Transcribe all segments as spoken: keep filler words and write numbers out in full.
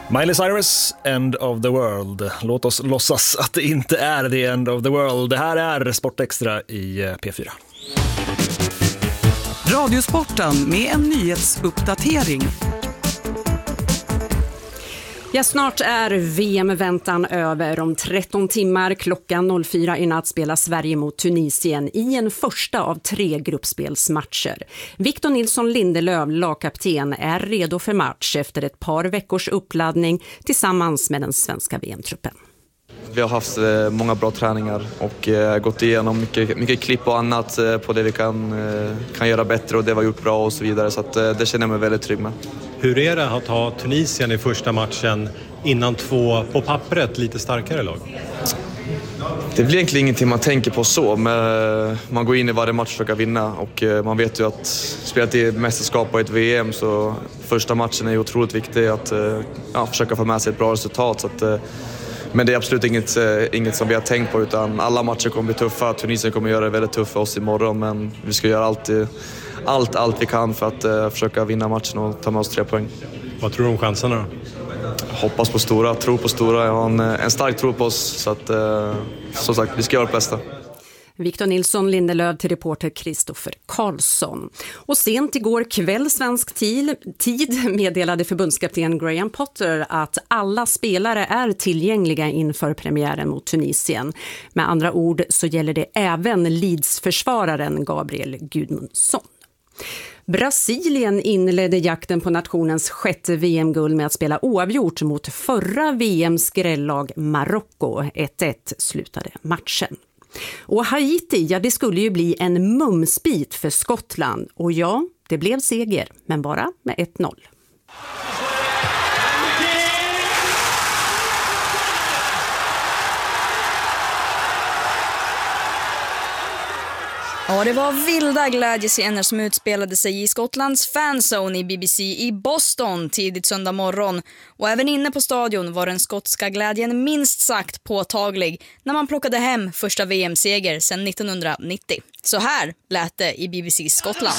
Miley Cyrus, End of the World. Låt oss låtsas att det inte är the end of the world. Det här är Sportextra i P fyra. Radiosporten med en nyhetsuppdatering. Ja, snart är V M-väntan över. Om tretton timmar klockan fyra i natt spelar Sverige mot Tunisien i en första av tre gruppspelsmatcher. Victor Nilsson Lindelöf, lagkapten, är redo för match efter ett par veckors uppladdning tillsammans med den svenska V M-truppen. Vi har haft många bra träningar och gått igenom mycket, mycket klipp och annat på det vi kan, kan göra bättre och det var gjort bra och så vidare. Så att det känner jag mig väldigt trygg med. Hur är det att ha Tunisien i första matchen innan två på pappret lite starkare lag? Det blir egentligen ingenting man tänker på så, men man går in i varje match och försöker vinna och man vet ju att spelat i mästerskap och ett V M så första matchen är otroligt viktig att ja, försöka få med sig ett bra resultat. Så att, men det är absolut inget, inget som vi har tänkt på, utan alla matcher kommer bli tuffa. Tunisien kommer göra det väldigt tufft för oss imorgon, men vi ska göra allt, allt, allt vi kan för att uh, försöka vinna matchen och ta med oss tre poäng. Vad tror du om chanserna då? Hoppas på stora, tro på stora. Jag har en, en stark tro på oss, så att uh, som sagt, vi ska göra det bästa. Victor Nilsson Lindelöf till reporter Kristoffer Karlsson. Och sent igår kväll svensk tid meddelade förbundskapten Graham Potter att alla spelare är tillgängliga inför premiären mot Tunisien. Med andra ord så gäller det även Leeds-försvararen Gabriel Gudmundsson. Brasilien inledde jakten på nationens sjätte V M-guld med att spela oavgjort mot förra V M-skrällag Marocko. ett ett slutade matchen. Och Haiti, ja, det skulle ju bli en mumsbit för Skottland. Och ja, det blev seger, men bara med ett noll. Ja, det var vilda glädjescener som utspelade sig i Skottlands fanzone i B B C i Boston tidigt söndag morgon. Och även inne på stadion var den skotska glädjen minst sagt påtaglig när man plockade hem första V M-seger sedan nittonhundranittio. Så här lät det i B B C Skottland.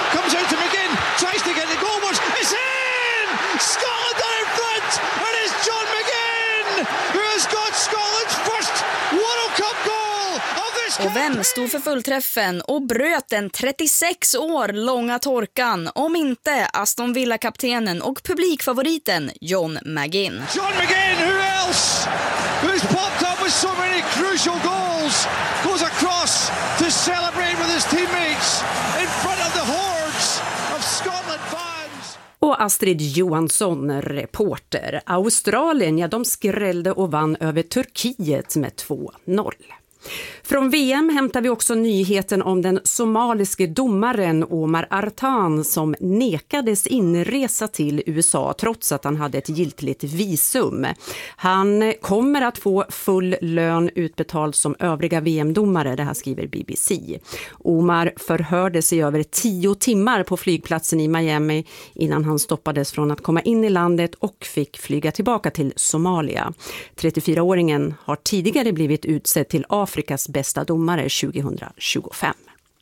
Och vem stod för fullträffen och bröt den trettiosex år långa torkan om inte Aston Villa-kaptenen och publikfavoriten John McGinn. John McGinn, who else? Who's popped up with so many crucial goals, goes across to celebrate with his teammates in front of the hordes of Scotland fans. Och Astrid Johansson, reporter. Australien, ja, de skrällde och vann över Turkiet med två noll. Från V M hämtar vi också nyheten om den somaliske domaren Omar Artan som nekades inresa till U S A trots att han hade ett giltigt visum. Han kommer att få full lön utbetald som övriga V M-domare, det här skriver B B C. Omar förhörde sig över tio timmar på flygplatsen i Miami innan han stoppades från att komma in i landet och fick flyga tillbaka till Somalia. trettiofyraåringen har tidigare blivit utsedd till Afrikas bästa domare tjugohundratjugofem.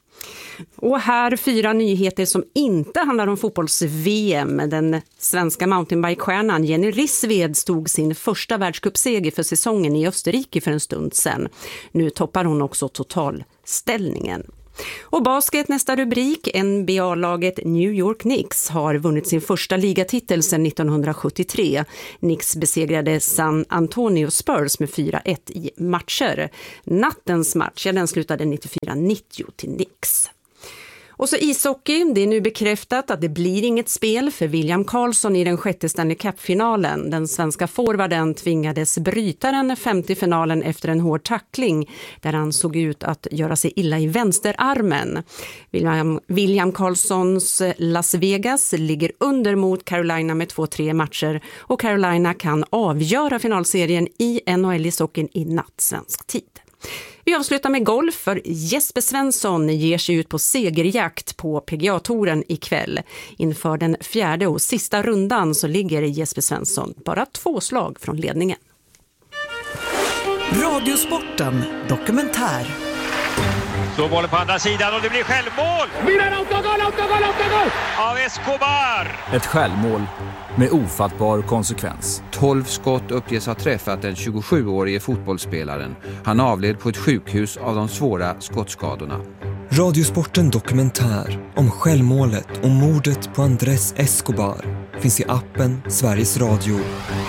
Och här fyra nyheter som inte handlar om fotbolls-V M. Den svenska mountainbike-stjärnan Jenny Rissved stod sin första världscupseger för säsongen i Österrike för en stund sedan. Nu toppar hon också totalställningen. Och basket, nästa rubrik. N B A-laget New York Knicks har vunnit sin första ligatitel sedan nittonhundrasjuttiotre. Knicks besegrade San Antonio Spurs med fyra ett i matcher. Nattens match, ja, den slutade nittiofyra nittio till Knicks. Och så ishockey, det är nu bekräftat att det blir inget spel för William Karlsson i den sjätte Stanley Cup-finalen. Den svenska forwarden tvingades bryta den femte finalen efter en hård tackling där han såg ut att göra sig illa i vänsterarmen. William, William Karlssons Las Vegas ligger under mot Carolina med två tre matcher och Carolina kan avgöra finalserien i N H L-ishockeyn i natt svensk tid. Vi avslutar med golf för Jesper Svensson ger sig ut på segerjakt på P G A-touren ikväll. Inför den fjärde och sista rundan så ligger Jesper Svensson bara två slag från ledningen. Radiosporten dokumentär. Då bollen på andra sidan och det blir självmål! Milan, autogol, autogol, autogol! Av Escobar! Ett självmål med ofattbar konsekvens. tolv skott uppges ha träffat den tjugosjuårige fotbollsspelaren. Han avled på ett sjukhus av de svåra skottskadorna. Radiosporten dokumentär om självmålet och mordet på Andrés Escobar finns i appen Sveriges Radio.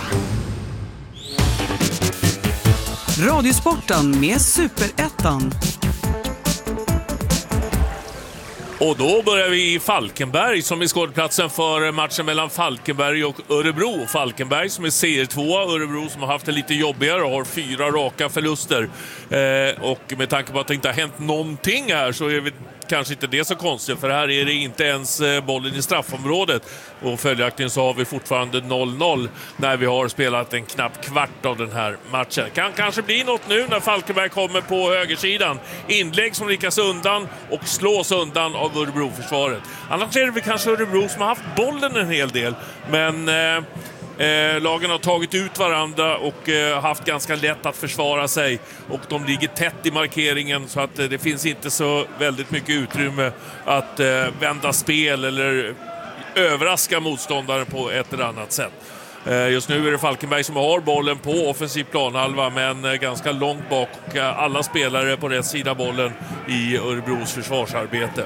Radiosporten med Superettan. Och då börjar vi i Falkenberg som är skådeplatsen för matchen mellan Falkenberg och Örebro. Falkenberg som är serie två, Örebro som har haft det lite jobbigare och har fyra raka förluster. Eh, och med tanke på att det inte har hänt någonting här så är vi kanske inte det så konstigt, för här är det inte ens bollen i straffområdet och följaktligen så har vi fortfarande noll noll när vi har spelat en knapp kvart av den här matchen. Kan kanske bli något nu när Falkenberg kommer på högersidan. Inlägg som lyckas undan och slås undan av Örebro-försvaret. Annars är det väl kanske Örebro som har haft bollen en hel del, men eh, Eh, lagen har tagit ut varandra och eh, haft ganska lätt att försvara sig och de ligger tätt i markeringen så att eh, det finns inte så väldigt mycket utrymme att eh, vända spel eller överraska motståndaren på ett eller annat sätt. Eh, just nu är det Falkenberg som har bollen på offensiv planhalva men eh, ganska långt bak och eh, alla spelare på rätt sida bollen i Örebros försvarsarbete.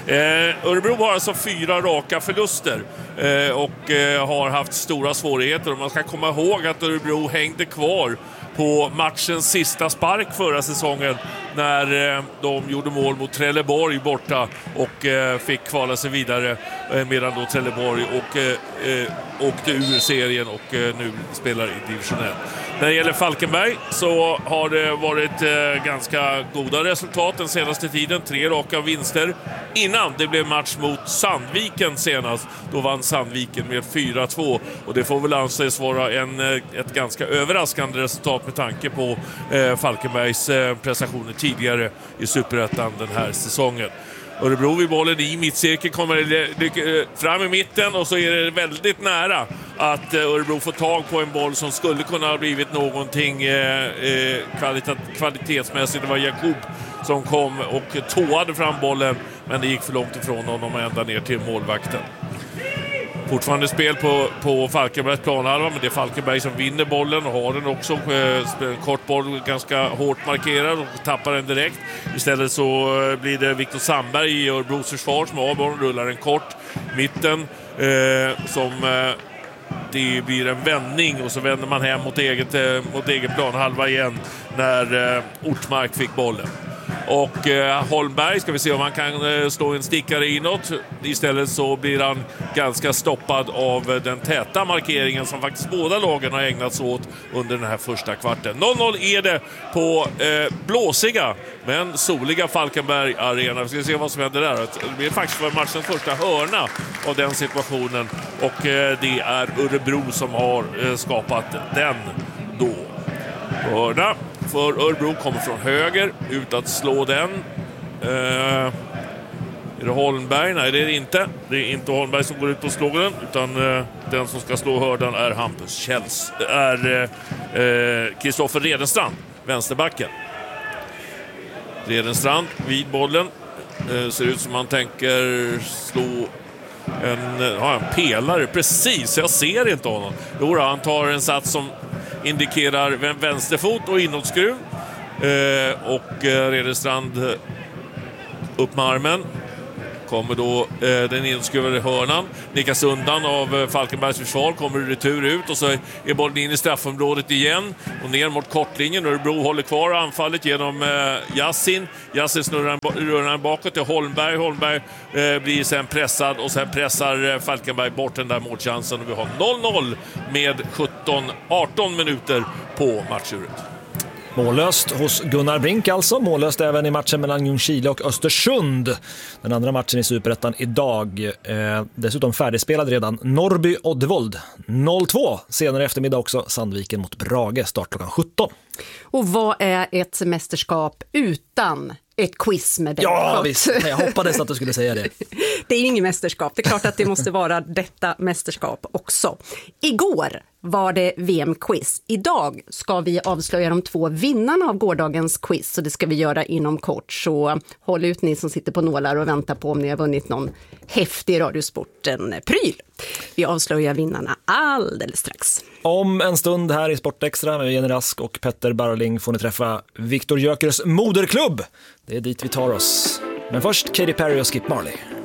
Eh, Örebro har alltså fyra raka förluster eh, och eh, har haft stora svårigheter och man ska komma ihåg att Örebro hängde kvar på matchens sista spark förra säsongen när eh, de gjorde mål mot Trelleborg borta och eh, fick kvala sig vidare eh, medan då Trelleborg och, eh, eh, åkte ur serien och eh, nu spelar i division ett. När det gäller Falkenberg så har det varit eh, ganska goda resultat den senaste tiden. Tre raka vinster innan det blev match mot Sandviken senast. Då vann Sandviken med fyra två och det får väl anses vara en, ett ganska överraskande resultat med tanke på eh, Falkenbergs eh, prestationer tidigare i Superettan den här säsongen. Örebro vid bollen i mittcirkeln kommer fram i mitten och så är det väldigt nära att Örebro får tag på en boll som skulle kunna ha blivit någonting eh, kvalitet, kvalitetsmässigt. Det var Jakub som kom och tåade fram bollen men det gick för långt ifrån honom och ända ner till målvakten. Fortfarande spel på, på Falkenbergs planhalva, men det är Falkenberg som vinner bollen och har den också. En kort boll, ganska hårt markerad och tappar den direkt. Istället så blir det Viktor Sandberg i Örebros försvar som har bollen, rullar en kort mitten eh, som eh, det blir en vändning och så vänder man hem mot eget, eh, mot egen planhalva igen när eh, Ortmark fick bollen. Och eh, Holmberg ska vi se om han kan eh, slå en stickare inåt. Istället så blir han ganska stoppad av eh, den täta markeringen som faktiskt båda lagen har ägnat sig åt under den här första kvarten. noll noll är det på eh, blåsiga men soliga Falkenberg Arena. Vi ska se vad som händer där. Det blir faktiskt för matchens första hörna av den situationen och eh, det är Örebro som har eh, skapat den då. Hörna för Örebro kommer från höger ut att slå den. Eh, är det Holmberg? Nej, det är det inte. Det är inte Holmberg som går ut och slår den utan eh, den som ska slå hördan är Hampus Kjells. Det är Kristoffer eh, Redenstrand, vänsterbacken. Redenstrand vid bollen. Eh, ser ut som man tänker slå en, ja, en pelare. Precis, jag ser inte honom. Då han tar en sats som indikerar vänsterfot och inåtskruv eh, och eh, Redenstrand upp med armen kommer då eh, den inskruvade hörnan nickas undan av eh, Falkenbergs försvar, kommer retur ut och så är bollen in i straffområdet igen och ner mot kortlinjen. Örebro håller kvar anfallet genom eh, Yassin. Yassin snurrar den bakåt till Holmberg. Holmberg eh, blir sen pressad och sen pressar eh, Falkenberg bort den där målchansen och vi har noll noll med sjutton arton minuter på matchuret. Mållöst hos Gunnar Brink alltså. Mållöst även i matchen mellan Ljungskile och Östersund. Den andra matchen i Superettan idag. Eh, dessutom färdigspelad redan. Norrby Oddevold noll två. Senare eftermiddag också Sandviken mot Brage. Start klockan sjutton. Och vad är ett mästerskap utan ett quiz med dig? Ja, visst. Jag hoppades att du skulle säga det. Det är ju inget mästerskap. Det är klart att det måste vara detta mästerskap också. Igår var det V M-quiz. Idag ska vi avslöja de två vinnarna av gårdagens quiz. Och det ska vi göra inom kort. Så håll ut ni som sitter på nålar och väntar på om ni har vunnit någon häftig Radiosporten-pryl. Vi avslöjar vinnarna alldeles strax. Om en stund här i Sportextra med Jenny Rask och Petter Barling får ni träffa Viktor Jökers moderklubb. Det är dit vi tar oss. Men först Katy Perry och Skip Marley.